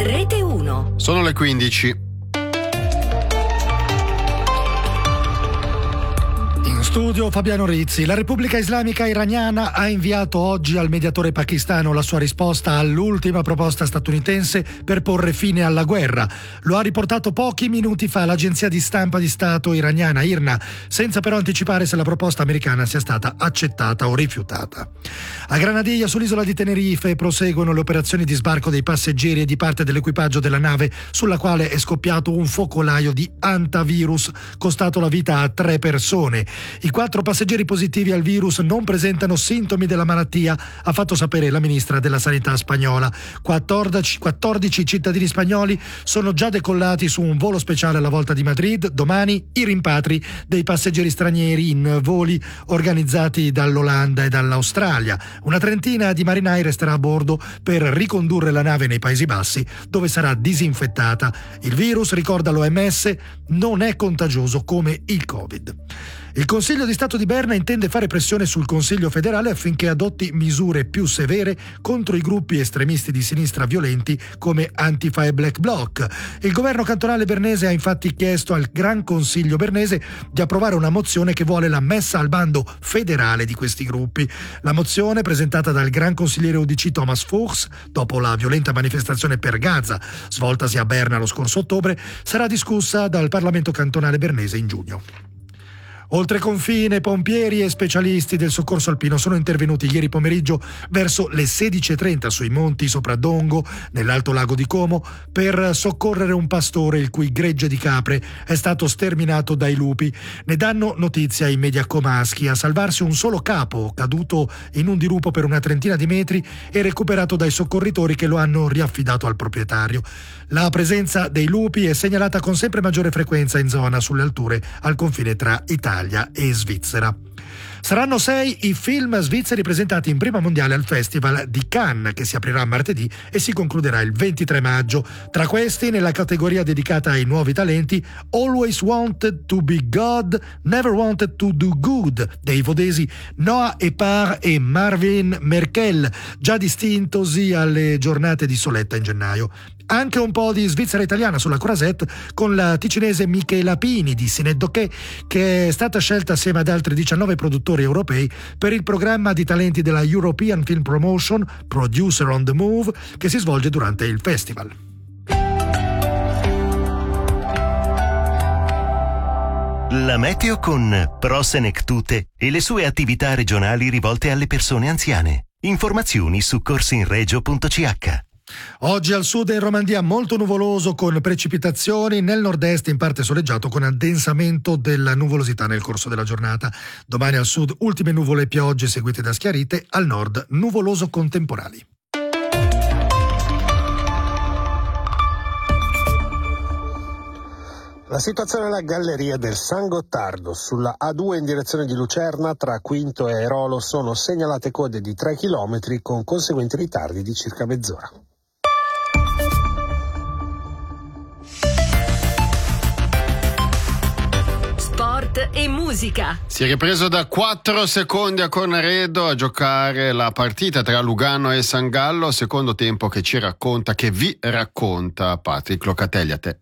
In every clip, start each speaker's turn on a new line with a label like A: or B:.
A: Rete 1.
B: Sono le 15.
C: Studio Fabiano Rizzi. La Repubblica Islamica Iraniana ha inviato oggi al mediatore pakistano la sua risposta all'ultima proposta statunitense per porre fine alla guerra. Lo ha riportato pochi minuti fa l'agenzia di stampa di Stato iraniana IRNA, senza però anticipare se la proposta americana sia stata accettata o rifiutata. A Granadilla, sull'isola di Tenerife, proseguono le operazioni di sbarco dei passeggeri e di parte dell'equipaggio della nave, sulla quale è scoppiato un focolaio di antivirus, costato la vita a 3 persone. I 4 passeggeri positivi al virus non presentano sintomi della malattia, ha fatto sapere la ministra della Sanità spagnola. 14 cittadini spagnoli sono già decollati su un volo speciale alla volta di Madrid. Domani i rimpatri dei passeggeri stranieri in voli organizzati dall'Olanda e dall'Australia. Una trentina di marinai resterà a bordo per ricondurre la nave nei Paesi Bassi, dove sarà disinfettata. Il virus, ricorda l'OMS, non è contagioso come il Covid. Il Consiglio di Stato di Berna intende fare pressione sul Consiglio federale affinché adotti misure più severe contro i gruppi estremisti di sinistra violenti come Antifa e Black Bloc. Il governo cantonale bernese ha infatti chiesto al Gran Consiglio bernese di approvare una mozione che vuole la messa al bando federale di questi gruppi. La mozione, presentata dal Gran Consigliere UDC Thomas Fuchs, dopo la violenta manifestazione per Gaza svoltasi a Berna lo scorso ottobre, sarà discussa dal Parlamento cantonale bernese in giugno. Oltre confine, pompieri e specialisti del soccorso alpino sono intervenuti ieri pomeriggio verso le 16:30 sui monti sopra Dongo, nell'Alto Lago di Como, per soccorrere un pastore il cui gregge di capre è stato sterminato dai lupi. Ne danno notizia i media comaschi. A salvarsi un solo capo, caduto in un dirupo per una trentina di metri e recuperato dai soccorritori che lo hanno riaffidato al proprietario. La presenza dei lupi è segnalata con sempre maggiore frequenza in zona sulle alture al confine tra Italia e Svizzera. Saranno 6 i film svizzeri presentati in prima mondiale al Festival di Cannes, che si aprirà martedì e si concluderà il 23 maggio. Tra questi, nella categoria dedicata ai nuovi talenti, Always Wanted to Be God, Never Wanted to Do Good, dei vodesi Noah Epar e Marvin Merkel, già distintosi alle giornate di Soletta in gennaio. Anche un po' di Svizzera italiana sulla Croisette con la ticinese Michela Pini di Sineddoché, che è stata scelta assieme ad altri 19 produttori europei per il programma di talenti della European Film Promotion Producer on the Move, che si svolge durante il festival.
D: La meteo con Pro Senectute e le sue attività regionali rivolte alle persone anziane. Informazioni su corsinregio.ch.
C: Oggi al sud e in Romandia molto nuvoloso con precipitazioni, nel nord-est in parte soleggiato con addensamento della nuvolosità nel corso della giornata. Domani al sud ultime nuvole e piogge seguite da schiarite, al nord nuvoloso con temporali.
E: La situazione alla galleria del San Gottardo sulla A2 in direzione di Lucerna tra Quinto e Airolo sono segnalate code di 3 km con conseguenti ritardi di circa mezz'ora.
A: Sport e musica.
B: Si è ripreso da 4 secondi a Cornaredo a giocare la partita tra Lugano e San Gallo, secondo tempo che ci racconta, che vi racconta Patrick Locatelli. A te.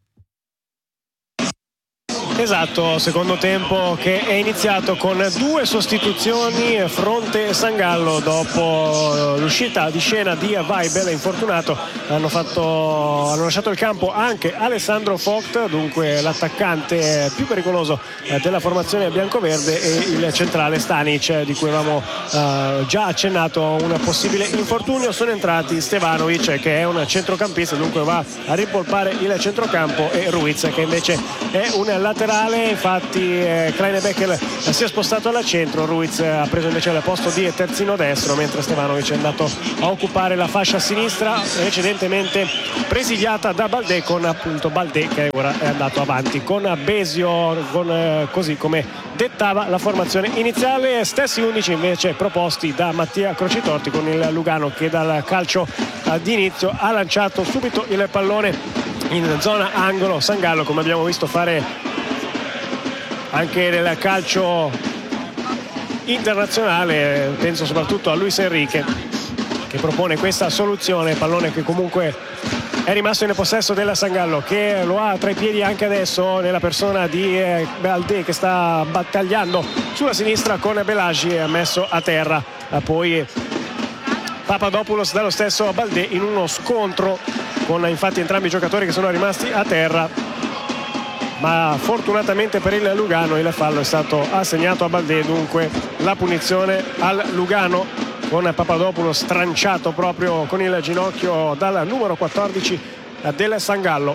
F: Esatto, secondo tempo che è iniziato con 2 sostituzioni fronte San Gallo dopo l'uscita di scena di Weibel, infortunato. Hanno lasciato il campo anche Alessandro Vogt, dunque l'attaccante più pericoloso della formazione biancoverde, e il centrale Stanic, di cui avevamo già accennato un possibile infortunio. Sono entrati Stevanovic, che è un centrocampista, dunque va a rimpolpare il centrocampo, e Ruiz, che invece è un laterale. Infatti Kleinebecker si è spostato al centro, Ruiz ha preso invece il posto di terzino destro, mentre Stevanovic è andato a occupare la fascia sinistra precedentemente presidiata da Baldé, con appunto Baldé che ora è andato avanti con Besio, così come dettava la formazione iniziale. Stessi 11 invece proposti da Mattia Crocitorti, con il Lugano che dal calcio di inizio ha lanciato subito il pallone in zona angolo. San Gallo, come abbiamo visto fare anche nel calcio internazionale, penso soprattutto a Luis Enrique, che propone questa soluzione, pallone che comunque è rimasto in possesso della Sangallo, che lo ha tra i piedi anche adesso nella persona di Baldé, che sta battagliando sulla sinistra con Belagi, messo a terra. Poi Papadopoulos dallo stesso Baldé in uno scontro con infatti entrambi i giocatori che sono rimasti a terra, ma fortunatamente per il Lugano il fallo è stato assegnato a Baldé, dunque la punizione al Lugano, con Papadopoulos tranciato proprio con il ginocchio dal numero 14 del Sangallo.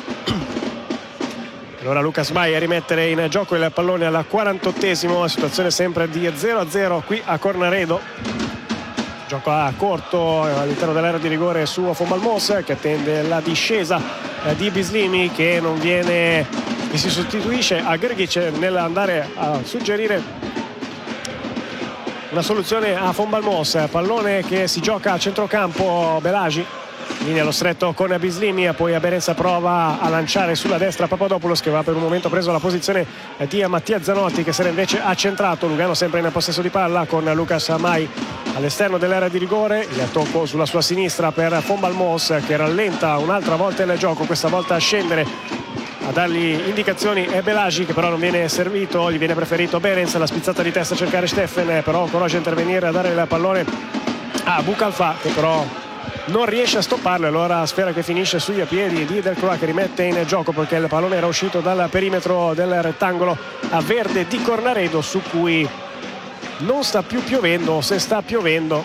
F: Allora Lucas Mai a rimettere in gioco il pallone al 48esimo, situazione sempre di 0-0 qui a Cornaredo. Gioco a corto all'interno dell'area di rigore su Fonbalmos, che attende la discesa di Bislimi, che non viene, che si sostituisce a Grgic nell'andare a suggerire una soluzione a Fonbalmos. Pallone che si gioca a centrocampo, Belagi linea allo stretto con Bislimi, poi Berenza prova a lanciare sulla destra Papadopoulos, che va per un momento preso la posizione di Mattia Zanotti, che si era invece accentrato. Lugano sempre in possesso di palla con Lucas Mai all'esterno dell'area di rigore, il tocco sulla sua sinistra per Fonbalmos, che rallenta un'altra volta il gioco, questa volta a scendere a dargli indicazioni è Belagi, che però non viene servito, gli viene preferito Berenz, la spizzata di testa a cercare Steffen, però coraggio a intervenire a dare il pallone a Boucalfa, che però non riesce a stopparlo. Allora sfera che finisce sui piedi di Delcroix, che rimette in gioco perché il pallone era uscito dal perimetro del rettangolo a verde di Cornaredo, su cui non sta più piovendo. Se sta piovendo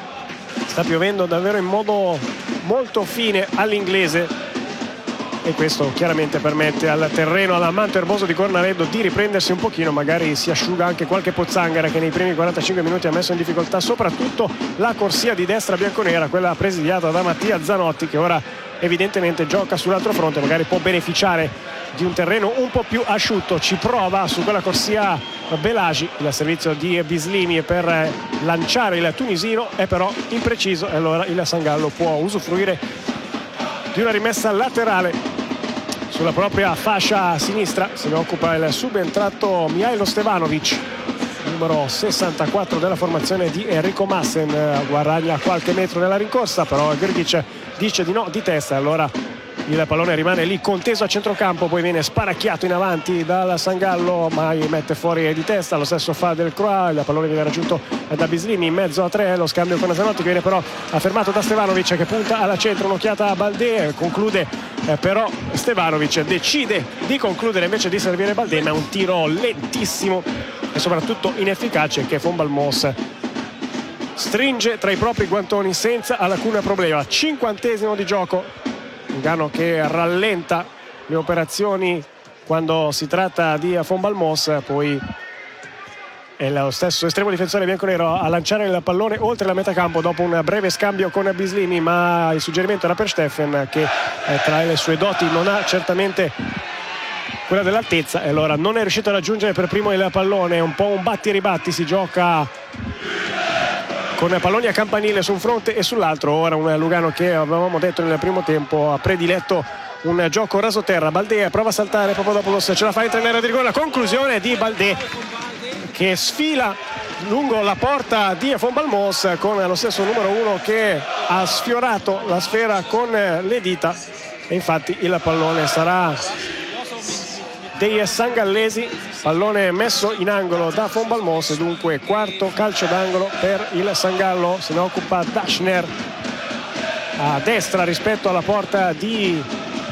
F: davvero in modo molto fine all'inglese, e questo chiaramente permette al terreno, al manto erboso di Cornaredo, di riprendersi un pochino. Magari si asciuga anche qualche pozzanghera che nei primi 45 minuti ha messo in difficoltà soprattutto la corsia di destra bianconera, quella presidiata da Mattia Zanotti, che ora evidentemente gioca sull'altro fronte, magari può beneficiare di un terreno un po' più asciutto. Ci prova su quella corsia Belagi, il servizio di Bislimi per lanciare il tunisino è però impreciso, e allora il Sangallo può usufruire di una rimessa laterale sulla propria fascia sinistra. Se ne occupa il subentrato Mihailo Stevanovic, numero 64 della formazione di Enrico Maassen. Guadagna qualche metro nella rincorsa, però Grgic dice di no di testa, allora il pallone rimane lì conteso a centrocampo, poi viene sparacchiato in avanti dal Sangallo, ma mette fuori di testa. Lo stesso fa Delcroix, il pallone viene raggiunto da Bislimi in mezzo a tre, lo scambio con Zanotti, che viene però affermato da Stevanovic, che punta alla centro, un'occhiata a Baldé, conclude però Stevanovic decide di concludere invece di servire Baldé, ma è un tiro lentissimo e soprattutto inefficace, che Fonbalmos stringe tra i propri guantoni senza alcun problema. 50esimo di gioco, Lugano che rallenta le operazioni quando si tratta di Fonbalmos, poi è lo stesso estremo difensore bianconero a lanciare il pallone oltre la metà campo dopo un breve scambio con Bislimi, ma il suggerimento era per Steffen, che tra le sue doti non ha certamente quella dell'altezza, e allora non è riuscito a raggiungere per primo il pallone. Un po' un batti e ribatti, si gioca con palloni a campanile su un fronte e sull'altro. Ora un Lugano che, avevamo detto nel primo tempo, ha prediletto un gioco rasoterra. Baldé prova a saltare, Papadopoulos ce la fa, entra in area di rigore, la conclusione di Baldé, che sfila lungo la porta di Fonbalmos con lo stesso numero 1 che ha sfiorato la sfera con le dita, e infatti il pallone sarà dei sangallesi, pallone messo in angolo da Fonbalmos, dunque quarto calcio d'angolo per il Sangallo. Se ne occupa Daschner a destra rispetto alla porta di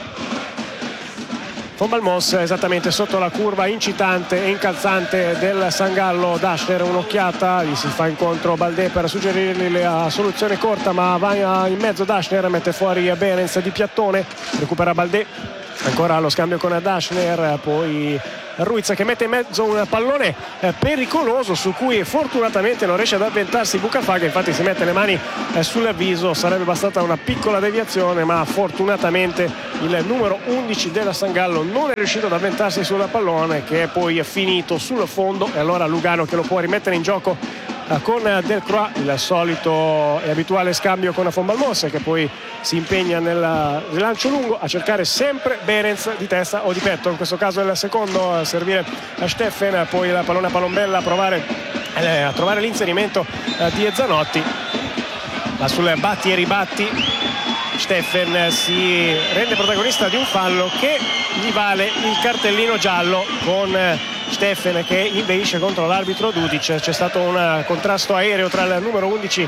F: Fonbalmos, esattamente sotto la curva incitante e incalzante del Sangallo. Daschner, un'occhiata, gli si fa incontro Baldé per suggerirgli la soluzione corta, ma va in mezzo Daschner, mette fuori Berenz di piattone, recupera Baldé, ancora lo scambio con Daschner, poi Ruiz che mette in mezzo un pallone pericoloso su cui fortunatamente non riesce ad avventarsi Boucalfa, che infatti si mette le mani sul viso. Sarebbe bastata una piccola deviazione, ma fortunatamente il numero 11 della Sangallo non è riuscito ad avventarsi sul pallone, che è poi finito sul fondo, e allora Lugano che lo può rimettere in gioco con Delcroix, il solito e abituale scambio con Fonbalmos, che poi si impegna nel rilancio lungo a cercare sempre Berenz di testa o di petto, in questo caso è il secondo a servire a Steffen, poi il pallone a palombella a trovare l'inserimento di Zanotti, ma sul batti e ribatti Steffen si rende protagonista di un fallo che gli vale il cartellino giallo, con Steffen che inveisce contro l'arbitro Dudic. C'è stato un contrasto aereo tra il numero 11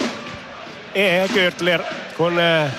F: e Görtler, con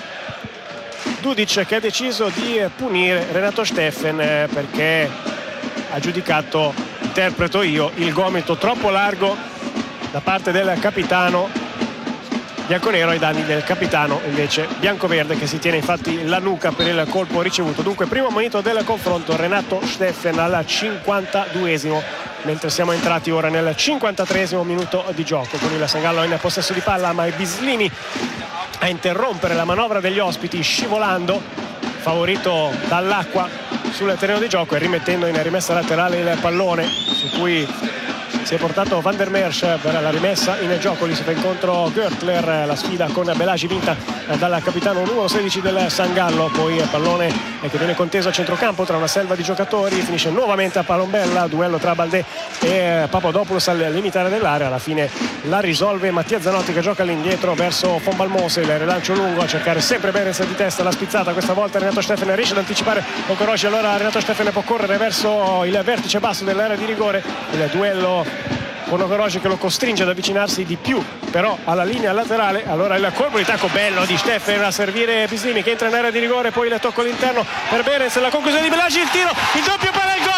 F: Dudic che ha deciso di punire Renato Steffen perché ha giudicato, interpreto io, il gomito troppo largo da parte del capitano bianconero ai danni del capitano invece biancoverde, che si tiene infatti la nuca per il colpo ricevuto. Dunque primo ammonito del confronto, Renato Steffen al 52esimo, mentre siamo entrati ora nel 53esimo minuto di gioco, con il Sangallo in possesso di palla, ma è Bislimi a interrompere la manovra degli ospiti, scivolando, favorito dall'acqua sul terreno di gioco, e rimettendo in rimessa laterale il pallone, su cui si è portato Van der Merch per la rimessa in gioco. Lì si fa incontro Görtler, la sfida con Belagi vinta dal capitano numero 16 del Sangallo. Poi il pallone che viene conteso a centrocampo tra una selva di giocatori, finisce nuovamente a Palombella, duello tra Baldé e Papadopoulos al limitare dell'area. Alla fine la risolve Mattia Zanotti, che gioca all'indietro verso Von Balmose, il rilancio lungo a cercare sempre Berens di testa, la spizzata questa volta Renato Steffen riesce ad anticipare Okoroji, allora Renato Steffen può correre verso il vertice basso dell'area di rigore. Il duello con Okoroji che lo costringe ad avvicinarsi di più però alla linea laterale. Allora il colpo di tacco bello di Steffen a servire Bislimi, che entra in area di rigore, poi il tocco all'interno per Berens, la conclusione di Belagi, il tiro, il doppio palla, il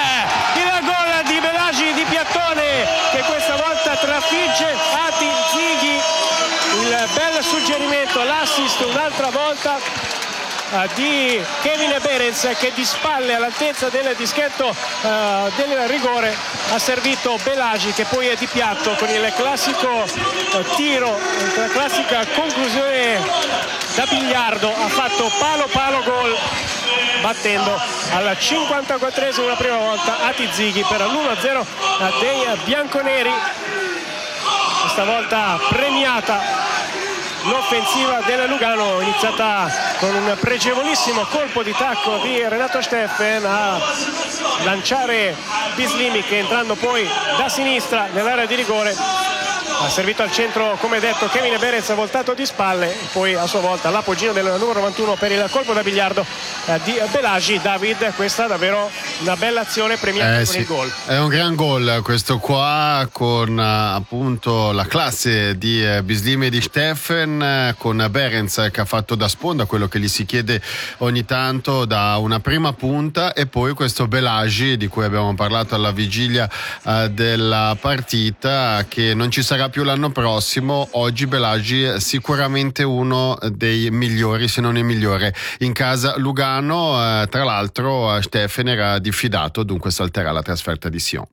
F: gol di Belagi di piattone, che questa volta trafigge Ati Zighi. Il bel suggerimento, l'assist un'altra volta di Kevin Berens, che di spalle all'altezza del dischetto del rigore ha servito Belagi, che poi è di piatto con il classico tiro, la classica conclusione da biliardo, ha fatto palo gol, battendo al 54esimo la prima volta Ati Zighi per l'1-0 dei bianconeri. Questa volta premiata l'offensiva del Lugano, iniziata con un pregevolissimo colpo di tacco di Renato Steffen a lanciare Bislimi, che entrando poi da sinistra nell'area di rigore ha servito al centro, come detto, Kevin Berens, voltato di spalle, e poi a sua volta l'appoggino del numero 91 per il colpo da biliardo di Belagi. David, questa è davvero una bella azione premiata con
B: sì,
F: il gol.
B: È un gran gol questo qua, con appunto la classe di Bislimi e di Steffen, con Berens che ha fatto da sponda, quello che gli si chiede ogni tanto, da una prima punta, e poi questo Belagi di cui abbiamo parlato alla vigilia della partita, che non ci sarà più l'anno prossimo. Oggi Belagi è sicuramente uno dei migliori, se non il migliore, in casa Lugano. Tra l'altro Steffen era diffidato, dunque salterà la trasferta di Sion.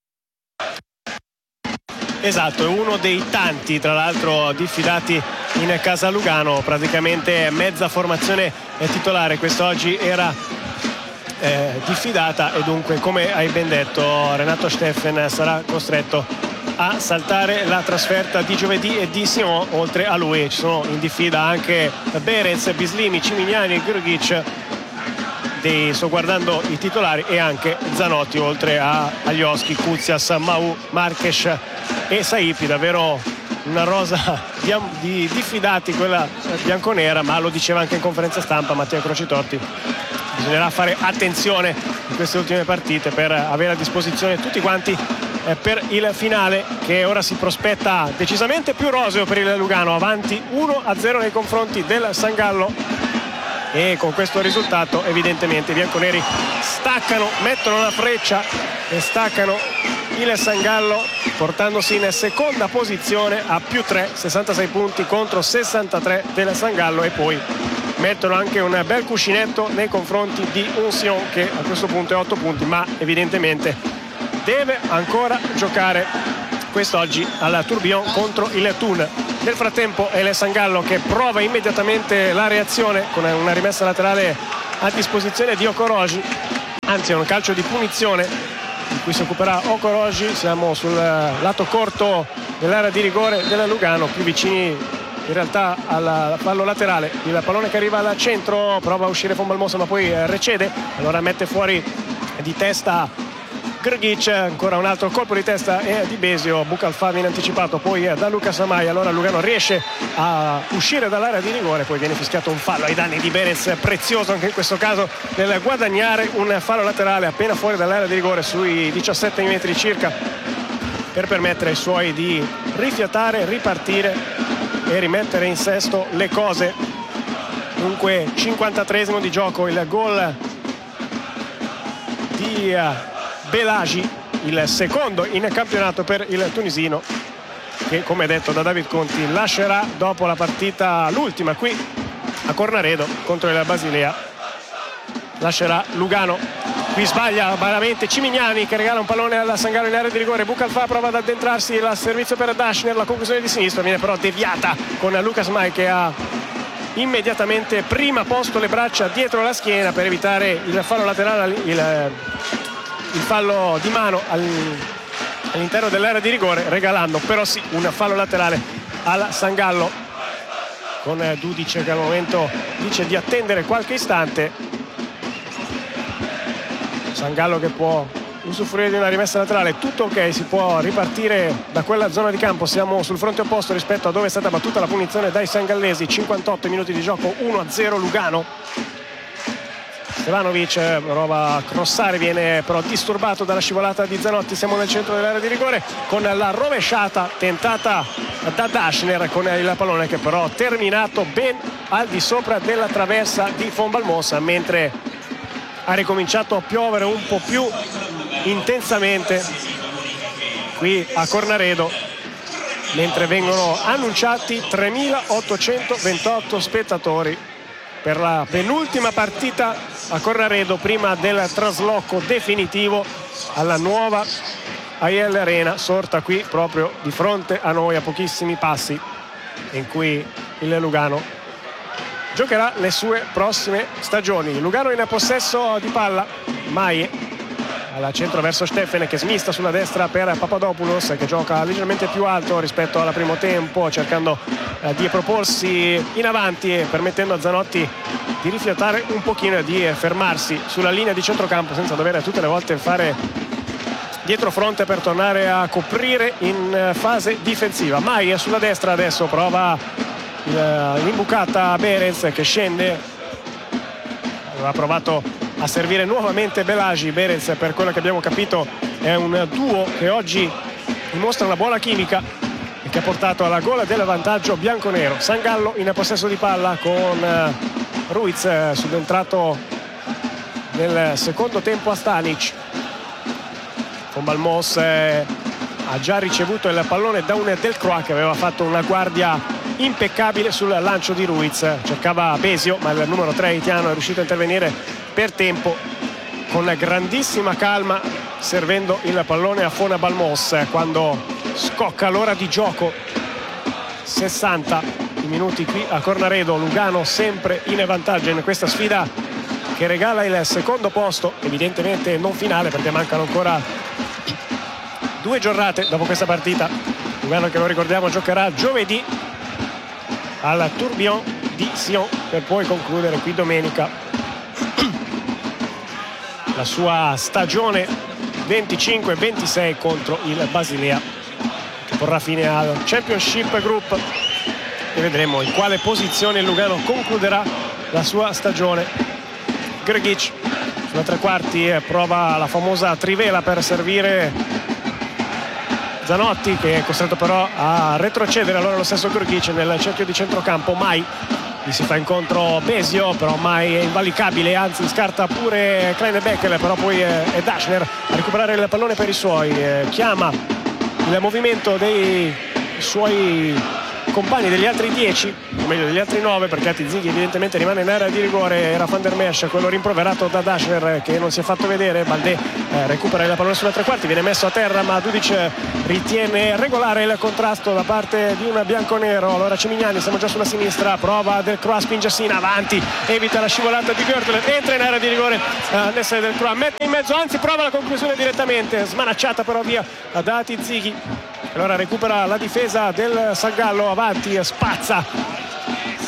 F: Esatto, è uno dei tanti tra l'altro diffidati in casa Lugano, praticamente mezza formazione titolare quest'oggi era diffidata, e dunque, come hai ben detto, Renato Steffen sarà costretto a saltare la trasferta di giovedì e di Sion. Oltre a lui ci sono in diffida anche Berens, Bislimi, Cimignani e Grgic. Sto guardando i titolari, e anche Zanotti, oltre a Aglioschi, Kuzias, Mau, Marques e Saipi. Davvero una rosa di diffidati quella bianconera, ma lo diceva anche in conferenza stampa Matteo Crocitorti: bisognerà fare attenzione in queste ultime partite per avere a disposizione tutti quanti per il finale, che ora si prospetta decisamente più roseo per il Lugano, avanti 1-0 nei confronti del Sangallo, e con questo risultato evidentemente i bianconeri staccano, mettono la freccia e staccano il Sangallo, portandosi in seconda posizione a +3, 66 punti contro 63 del Sangallo, e poi mettono anche un bel cuscinetto nei confronti di un Sion che a questo punto è 8 punti, ma evidentemente deve ancora giocare quest'oggi alla Tourbillon contro il Thun. Nel frattempo è il Sangallo che prova immediatamente la reazione con una rimessa laterale a disposizione di Okoroji, anzi è un calcio di punizione di cui si occuperà Okoroji. Siamo sul lato corto dell'area di rigore della Lugano, più vicini in realtà al fallo laterale. Il pallone che arriva al centro, prova a uscire Von Balmosa ma poi recede, allora mette fuori di testa Grgic, ancora un altro colpo di testa di Besio, Bucalfa viene anticipato poi da Lucas Amai, allora Lugano riesce a uscire dall'area di rigore, poi viene fischiato un fallo ai danni di Berens, prezioso anche in questo caso nel guadagnare un fallo laterale appena fuori dall'area di rigore sui 17 metri circa, per permettere ai suoi di rifiatare, ripartire e rimettere in sesto le cose. Dunque 53esimo di gioco, il gol di Belagi, il secondo in campionato per il tunisino, che come detto da David Conti lascerà dopo la partita, l'ultima qui a Cornaredo contro il Basilea, lascerà Lugano. Qui sbaglia veramente Cimignani, che regala un pallone alla Sangallo in area di rigore. Bucalfa prova ad addentrarsi, il servizio per Dashner, la conclusione di sinistro viene però deviata con Lucas Mai, che ha immediatamente prima posto le braccia dietro la schiena per evitare il fallo laterale, il fallo di mano all'interno dell'area di rigore, regalando però sì un fallo laterale alla Sangallo, con Dudic che al momento dice di attendere qualche istante. Sangallo che può usufruire di una rimessa laterale, tutto ok, si può ripartire da quella zona di campo, siamo sul fronte opposto rispetto a dove è stata battuta la punizione dai sangallesi. 58 minuti di gioco, 1-0 Lugano. Stevanovic prova a crossare, viene però disturbato dalla scivolata di Zanotti. Siamo nel centro dell'area di rigore con la rovesciata tentata da Dashner, con il pallone che però ha terminato ben al di sopra della traversa di Fonbalmossa, mentre ha ricominciato a piovere un po' più intensamente qui a Cornaredo, mentre vengono annunciati 3.828 spettatori per la penultima partita a Cornaredo prima del trasloco definitivo alla nuova AEL Arena, sorta qui proprio di fronte a noi a pochissimi passi, in cui il Lugano giocherà le sue prossime stagioni. Lugano in possesso di palla, Mai al centro verso Steffen, che smista sulla destra per Papadopoulos, che gioca leggermente più alto rispetto al primo tempo, cercando di proporsi in avanti e permettendo a Zanotti di rifiatare un pochino e di fermarsi sulla linea di centrocampo senza dover tutte le volte fare dietro fronte per tornare a coprire in fase difensiva. Mai sulla destra adesso prova l'imbucata Berens, che scende, aveva provato a servire nuovamente Belagi. Berens, per quello che abbiamo capito, è un duo che oggi dimostra una buona chimica e che ha portato alla gola del vantaggio bianconero. Sangallo in possesso di palla con Ruiz, subentrato nel secondo tempo a Stanic. Con Balmos ha già ricevuto il pallone da un Delcroix, che aveva fatto una guardia impeccabile sul lancio di Ruiz. Cercava Besio, ma il numero 3 haitiano è riuscito a intervenire per tempo con grandissima calma, servendo il pallone a Fona Balmos quando scocca l'ora di gioco. 60 minuti qui a Cornaredo, Lugano sempre in vantaggio in questa sfida che regala il secondo posto, evidentemente non finale perché mancano ancora 2 giornate dopo questa partita. Lugano, che lo ricordiamo, giocherà giovedì al Tourbillon di Sion per poi concludere qui domenica la sua stagione 25-26 contro il Basilea, che porrà fine al Championship Group, e vedremo in quale posizione il Lugano concluderà la sua stagione. Grgic sulla tre quarti prova la famosa trivela per servire Zanotti, che è costretto però a retrocedere. Allora lo stesso Grgic nel cerchio di centrocampo. Mai gli si fa incontro Besio, però Mai è invalicabile, anzi scarta pure Kleine-Beckel, però poi è Dashner a recuperare il pallone per i suoi. Chiama il movimento dei suoi compagni, degli altri 10, o meglio degli altri 9, perché Atizighi evidentemente rimane in area di rigore. Era Van der Mesch quello rimproverato da Dashner, che non si è fatto vedere. Baldé recupera il pallone sulla tre quarti, viene messo a terra, ma Dudic ritiene regolare il contrasto da parte di un bianconero. Allora Cimignani, siamo già sulla sinistra, prova Delcroix, spinge in avanti, evita la scivolata di Görtel, entra in area di rigore Nessel Delcroix, mette in mezzo, anzi prova la conclusione direttamente, smanacciata però via da Atizighi. Allora recupera la difesa del Sangallo, avanti spazza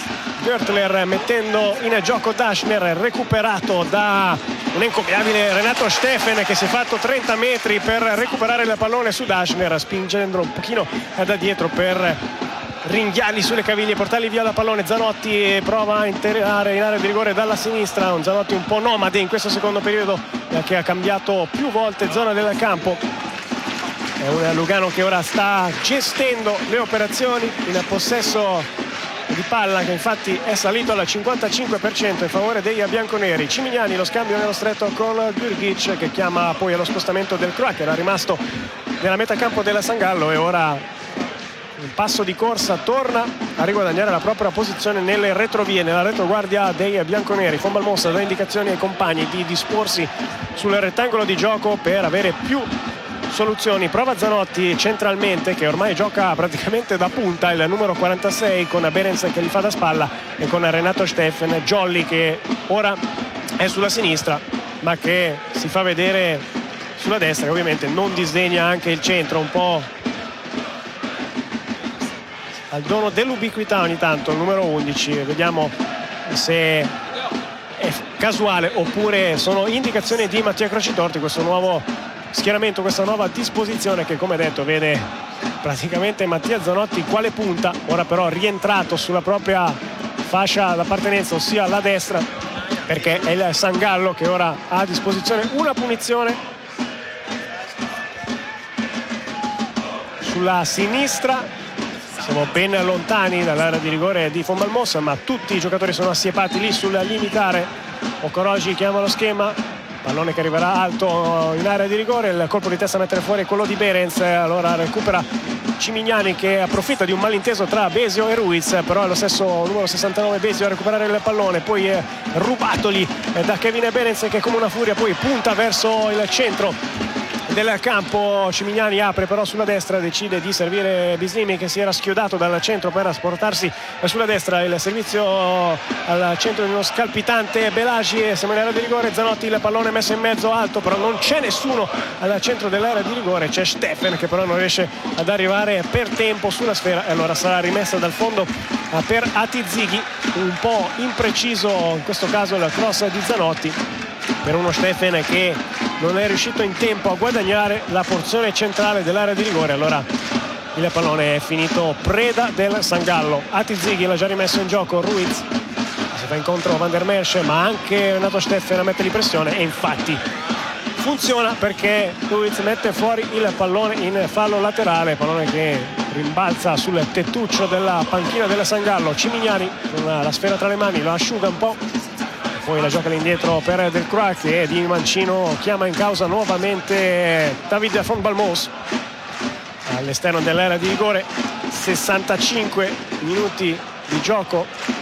F: Görtler mettendo in gioco Daschner, recuperato da un incompiabile Renato Steffen che si è fatto 30 metri per recuperare il pallone su Daschner, spingendo un pochino da dietro per ringhiarli sulle caviglie e portarli via da pallone. Zanotti prova a entrare in area di rigore dalla sinistra, un Zanotti un po' nomade in questo secondo periodo, che ha cambiato più volte zona del campo. È un Lugano che ora sta gestendo le operazioni in possesso di palla, che infatti è salito al 55% in favore dei bianconeri. Cimignani, lo scambio nello stretto con Gürgic, che chiama poi allo spostamento del Croix, che era rimasto nella metà campo della San Gallo, e ora un passo di corsa torna a riguadagnare la propria posizione nelle retrovie, nella retroguardia dei bianconeri. Von Balmos dà indicazioni ai compagni di disporsi sul rettangolo di gioco per avere più soluzioni. Prova Zanotti centralmente, che ormai gioca praticamente da punta, il numero 46, con Behrens che gli fa da spalla e con Renato Steffen. Jolly che ora è sulla sinistra ma che si fa vedere sulla destra, che ovviamente non disdegna anche il centro, un po' al dono dell'ubiquità ogni tanto il numero 11. Vediamo se è casuale oppure sono indicazioni di Mattia Crocitorti questo nuovo schieramento, questa nuova disposizione che, come detto, vede praticamente Mattia Zanotti quale punta, ora però rientrato sulla propria fascia d'appartenenza, ossia la destra, perché è il San Gallo che ora ha a disposizione una punizione sulla sinistra. Siamo ben lontani dall'area di rigore di Von Balmos, ma tutti i giocatori sono assiepati lì sul limitare. Okoroji chiama lo schema, pallone che arriverà alto in area di rigore, il colpo di testa a mettere fuori è quello di Behrens, allora recupera Cimignani che approfitta di un malinteso tra Besio e Ruiz, però è lo stesso numero 69 Besio a recuperare il pallone, poi è rubatoli da Kevin Behrens che come una furia poi punta verso il centro del campo. Cimignani apre però sulla destra, decide di servire Bislimi che si era schiodato dal centro per sportarsi sulla destra, il servizio al centro di uno scalpitante Belagi e siamo in area di rigore. Zanotti, il pallone messo in mezzo alto, però non c'è nessuno al centro dell'area di rigore, c'è Steffen che però non riesce ad arrivare per tempo sulla sfera e allora sarà rimessa dal fondo per Atizighi, un po' impreciso in questo caso il cross di Zanotti per uno Steffen che non è riuscito in tempo a guadagnare la porzione centrale dell'area di rigore. Allora il pallone è finito preda del San Gallo. Atizighi l'ha già rimesso in gioco, Ruiz si fa incontro Van der Merch, ma anche Renato Steffen a mettergli pressione e infatti funziona perché Ruiz mette fuori il pallone in fallo laterale, pallone che rimbalza sul tettuccio della panchina del San Gallo. Cimignani con la sfera tra le mani lo asciuga un po', poi la gioca all'indietro per Del Croix che di mancino chiama in causa nuovamente David Von Balmos all'esterno dell'area di rigore. 65 minuti di gioco,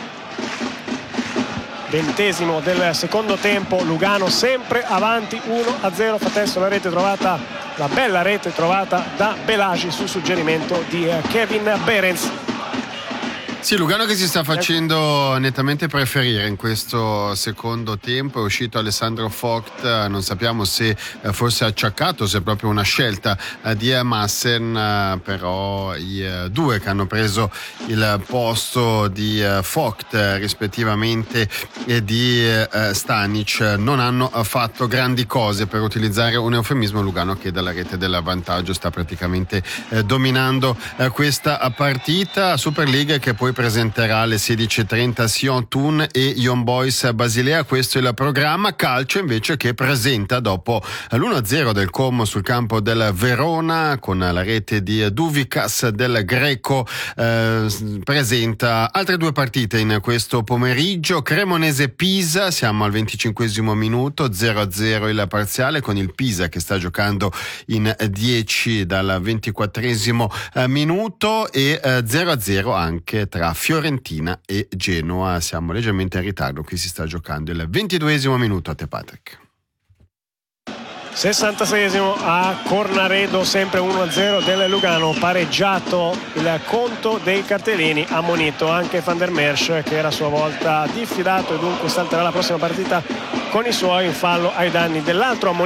F: 20° del secondo tempo, Lugano sempre avanti 1-0. Fa testo la rete trovata, la bella rete trovata da Belagi su suggerimento di Kevin Behrens.
B: Sì, Lugano che si sta facendo nettamente preferire in questo secondo tempo. È uscito Alessandro Vogt, non sappiamo se fosse acciaccato, se è proprio una scelta di Massen, però i due che hanno preso il posto di Vogt rispettivamente e di Stanic non hanno fatto grandi cose, per utilizzare un eufemismo. Lugano che dalla rete del vantaggio sta praticamente dominando questa partita. Super League che poi presenterà alle 16:30 Sion Thun e Young Boys Basilea, questo è il programma. Calcio invece che presenta, dopo l'1-0 del Como sul campo del Verona con la rete di Duvikas del Greco, presenta altre due partite in questo pomeriggio. Cremonese-Pisa, siamo al 25° minuto, 0-0 il parziale con il Pisa che sta giocando in 10 dal 24° minuto e 0-0 anche tra Fiorentina e Genoa. Siamo leggermente in ritardo, qui si sta giocando il 22° minuto. A te Patrick.
F: 66° a Cornaredo, sempre 1-0 del Lugano, pareggiato il conto dei cartellini, ammonito anche Van der Merch che era a sua volta diffidato e dunque salterà la prossima partita con i suoi in fallo ai danni dell'altro ammonito.